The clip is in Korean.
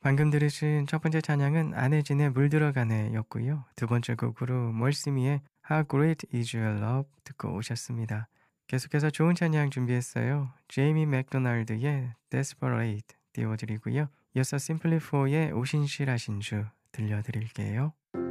방금 들으신 첫 번째 찬양은 안혜진의 물들어가네 였고요. 두 번째 곡으로 멀시미의 How Great Is Your Love 듣고 오셨습니다. 계속해서 좋은 찬양 준비했어요. 제이미 맥도날드의 Desperate 띄워드리고요. 이어서 심플리4의 오신실하신 주 들려드릴게요.